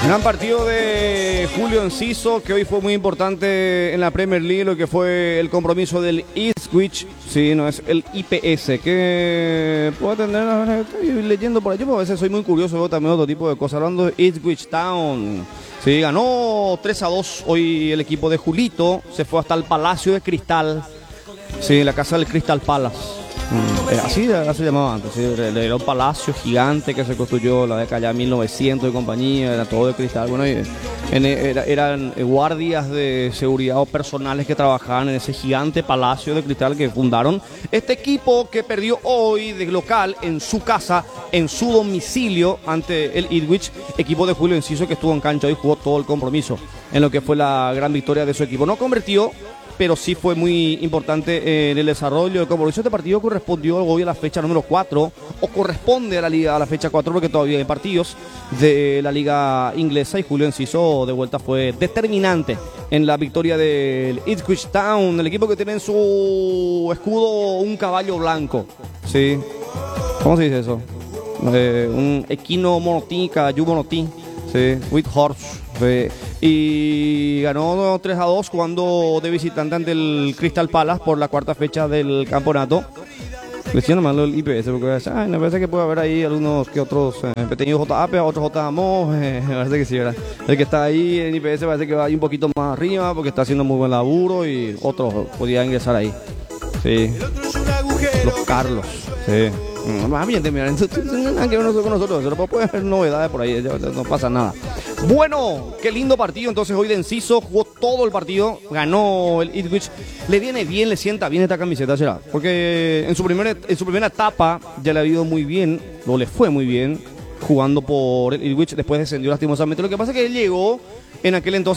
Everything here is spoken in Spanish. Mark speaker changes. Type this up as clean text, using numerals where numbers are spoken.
Speaker 1: Gran partido de Julio Enciso, que hoy fue muy importante en la Premier League, lo que fue el compromiso del Ipswich, sí, no es el IPS, que puedo tener, estoy leyendo por allí, porque a veces soy muy curioso, veo también otro tipo de cosas, hablando de Ipswich Town. Sí, ganó 3-2 hoy el equipo de Julito, se fue hasta el Palacio de Cristal, sí, la casa del Crystal Palace. Así se llamaba antes, ¿sí? Era un palacio gigante que se construyó la década ya 1900 y compañía, era todo de cristal. Bueno, eran guardias de seguridad o personales que trabajaban en ese gigante palacio de cristal que fundaron este equipo, que perdió hoy de local en su casa, en su domicilio ante el Ipswich, equipo de Julio Enciso, que estuvo en cancha y jugó todo el compromiso en lo que fue la gran victoria de su equipo. No convirtió, pero sí fue muy importante en el desarrollo del compromiso. Este partido correspondió hoy a la fecha número 4, o corresponde a la liga a la fecha 4, porque todavía hay partidos de la liga inglesa, y Julio Enciso de vuelta fue determinante en la victoria del Ipswich Town, el equipo que tiene en su escudo un caballo blanco, ¿sí? ¿Cómo se dice eso? Un equino monotí, caballo monotí, ¿sí? With horse, ¿sí? Y ganó 3-2 jugando de visitante ante el Crystal Palace por la cuarta fecha del campeonato. Le decía nomás el IPS, porque me parece que puede haber ahí algunos que otros pequeños JAP, otros JAMO, me parece que sí, ¿verdad? El que está ahí en IPS parece que va ahí un poquito más arriba porque está haciendo muy buen laburo, y otros podían ingresar ahí. Sí. Los Carlos, sí. Más bien, mira, no nada que ver con nosotros, pero puede haber novedades por ahí, no pasa nada. Bueno, qué lindo partido entonces hoy de Enciso, jugó todo el partido, ganó el Ipswich, le viene bien, le sienta bien esta camiseta, será, porque en su primera etapa ya le ha ido muy bien, o le fue muy bien jugando por el Ipswich, después descendió lastimosamente. Lo que pasa es que él llegó en aquel entonces